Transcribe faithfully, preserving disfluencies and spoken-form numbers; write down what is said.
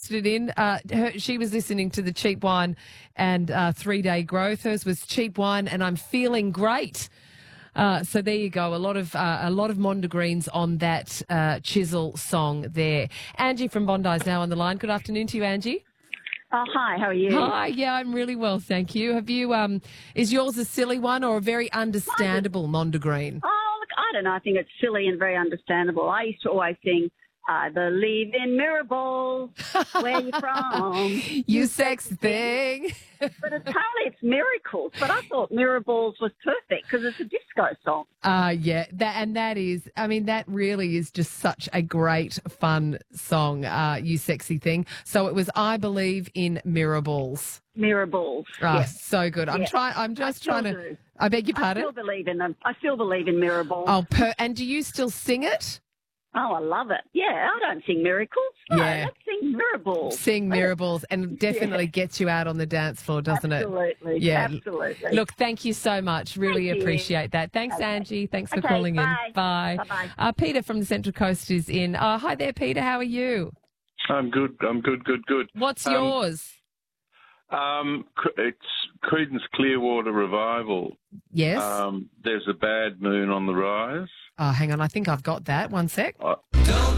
texted it in. Uh, her, she was listening to the Cheap Wine and uh, Three Day Growth. Hers was Cheap Wine and I'm Feeling Great. Uh, so there you go. A lot of uh, a lot of Mondegreens on that uh, Chisel song there. Angie from Bondi is now on the line. Good afternoon to you, Angie. Oh, hi, how are you? Hi, yeah, I'm really well, thank you. Have you? Um, is yours a silly one or a very understandable Mondegreen? Oh, look, I don't know. I think it's silly and very understandable. I used to always sing, I believe in mirror balls. Where you from? You sex thing. But apparently it's miracles. But I thought mirror balls was perfect because it's a disco song. Uh, yeah, that and that is, I mean, that really is just such a great, fun song, uh, You Sexy Thing. So it was I Believe in Mirror Balls. Mirror balls. Oh, yeah. so good. I'm Yeah. trying, I'm just I trying still to, do. I beg your I pardon? still believe in them. I still believe in mirror balls. Oh, per, and do you still sing it? Oh, I love it. Yeah, I don't sing miracles. No, Yeah. let's sing mirror balls. Sing Mirror Balls and definitely Yeah. gets you out on the dance floor, doesn't it? Absolutely. Yeah. Absolutely. Look, thank you so much. Really Thank you. appreciate that. Thanks, Okay. Angie. Thanks for Okay, calling bye. in. Bye. Bye-bye. Uh, Peter from the Central Coast is in. Uh, hi there, Peter. How are you? I'm good. I'm good. Good. Good. What's Um, yours? Um, c- it's Creedence Clearwater Revival. Yes. Um, there's a bad moon on the rise. Oh, hang on. I think I've got that. One sec. I, Don't